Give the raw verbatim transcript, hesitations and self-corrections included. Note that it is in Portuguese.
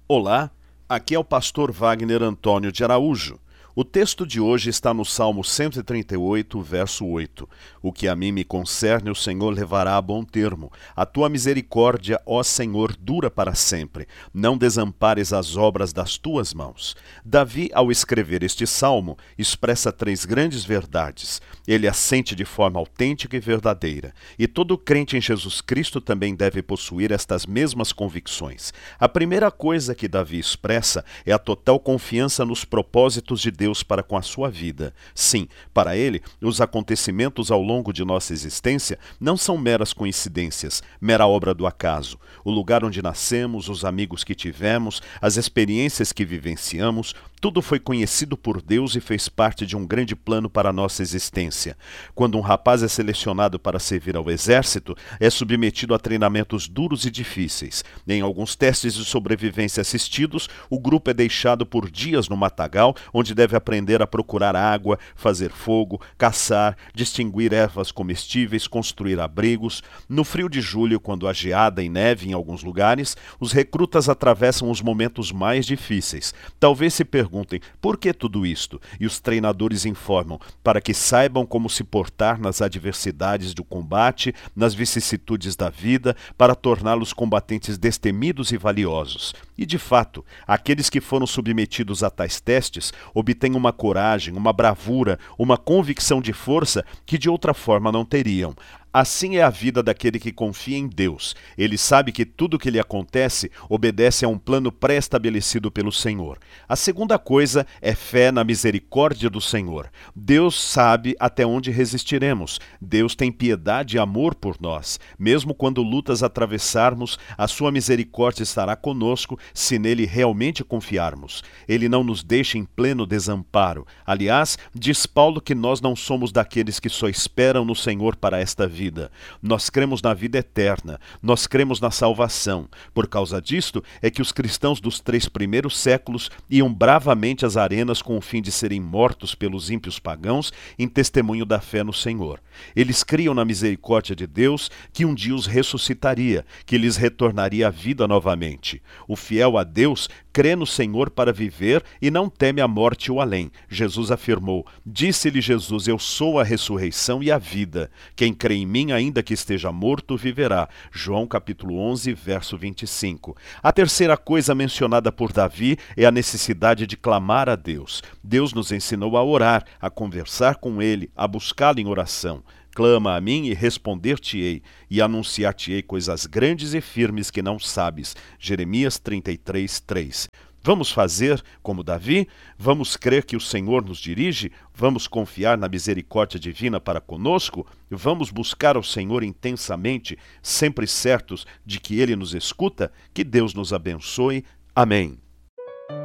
Olá, aqui é o pastor Wagner Antônio de Araújo. O texto de hoje está no Salmo cento e trinta e oito, verso oito. O que a mim me concerne, o Senhor levará a bom termo. A tua misericórdia, ó Senhor, dura para sempre. Não desampares as obras das tuas mãos. Davi, ao escrever este salmo, expressa três grandes verdades. Ele as sente de forma autêntica e verdadeira. E todo crente em Jesus Cristo também deve possuir estas mesmas convicções. A primeira coisa que Davi expressa é a total confiança nos propósitos de Deus Deus para com a sua vida. Sim, para ele, os acontecimentos ao longo de nossa existência não são meras coincidências, mera obra do acaso. O lugar onde nascemos, os amigos que tivemos, as experiências que vivenciamos, tudo foi conhecido por Deus e fez parte de um grande plano para a nossa existência. Quando um rapaz é selecionado para servir ao exército, é submetido a treinamentos duros e difíceis. Em alguns testes de sobrevivência assistidos, o grupo é deixado por dias no matagal, onde deve aprender a procurar água, fazer fogo, caçar, distinguir ervas comestíveis, construir abrigos. No frio de julho, quando há geada e neve em alguns lugares, os recrutas atravessam os momentos mais difíceis. Talvez se perguntem, por que tudo isto? E os treinadores informam, para que saibam como se portar nas adversidades do combate, nas vicissitudes da vida, para torná-los combatentes destemidos e valiosos. E, de fato, aqueles que foram submetidos a tais testes obtêm uma coragem, uma bravura, uma convicção de força que de outra forma não teriam. Assim é a vida daquele que confia em Deus. Ele sabe que tudo o que lhe acontece obedece a um plano pré-estabelecido pelo Senhor. A segunda coisa é fé na misericórdia do Senhor. Deus sabe até onde resistiremos. Deus tem piedade e amor por nós. Mesmo quando lutas atravessarmos, a sua misericórdia estará conosco se nele realmente confiarmos. Ele não nos deixa em pleno desamparo. Aliás, diz Paulo que nós não somos daqueles que só esperam no Senhor para esta vida. Nós cremos na vida eterna, nós cremos na salvação. Por causa disto é que os cristãos dos três primeiros séculos iam bravamente às arenas com o fim de serem mortos pelos ímpios pagãos em testemunho da fé no Senhor. Eles criam na misericórdia de Deus que um dia os ressuscitaria, que lhes retornaria a vida novamente. O fiel a Deus crê no Senhor para viver e não teme a morte ou além. Jesus afirmou, disse-lhe Jesus, eu sou a ressurreição e a vida. Quem crê em mim, ainda que esteja morto, viverá. João capítulo onze, verso vinte e cinco. A terceira coisa mencionada por Davi é a necessidade de clamar a Deus. Deus nos ensinou a orar, a conversar com Ele, a buscá-lo em oração. Clama a mim e responder-te-ei, e anunciar-te-ei coisas grandes e firmes que não sabes. Jeremias trinta e três, três. Vamos fazer como Davi? Vamos crer que o Senhor nos dirige? Vamos confiar na misericórdia divina para conosco? Vamos buscar ao Senhor intensamente, sempre certos de que Ele nos escuta? Que Deus nos abençoe. Amém.